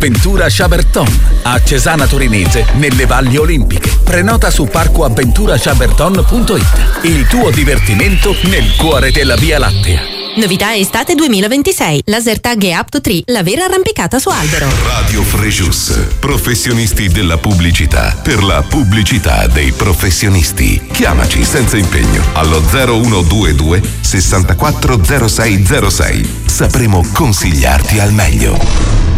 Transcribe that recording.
Avventura Chaberton a Cesana Torinese nelle Valli Olimpiche. Prenota su parcoavventurachaberton.it. Il tuo divertimento nel cuore della Via Lattea. Novità estate 2026. Laser tag e Apto 3, la vera arrampicata su albero. Radio Frejus, professionisti della pubblicità, per la pubblicità dei professionisti. Chiamaci senza impegno allo 0122 64 0606. Sapremo consigliarti al meglio.